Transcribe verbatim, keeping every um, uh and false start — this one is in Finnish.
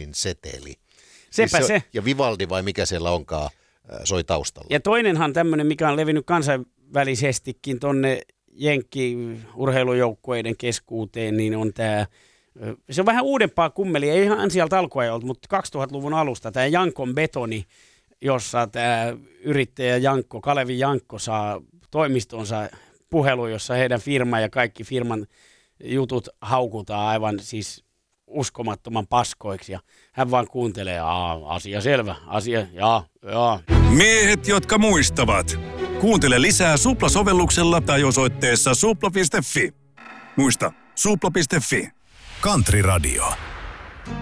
Bethovenin seteli. Sepä Siis se. Ja Vivaldi vai mikä siellä onkaan soi taustalla. Ja toinenhan tämmöinen, mikä on levinnyt kansainvälisestikin tonne jenkki-urheilujoukkueiden keskuuteen, niin on tämä, se on vähän uudempaa kummelia, ei ihan sieltä alkuajalta, mutta kaksituhattaluvun alusta tämä Jankon betoni, jossa tämä yrittäjä Jankko, Kalevi Jankko saa toimistonsa puhelu, jossa heidän firma ja kaikki firman jutut haukutaan aivan siis uskomattoman paskoiksi ja hän vaan kuuntelee, Aa, asia selvä, asia, jaa, jaa. Miehet, jotka muistavat. Kuuntele lisää Supla-sovelluksella tai osoitteessa supla piste fi. Muista, supla piste fi. Country Radio.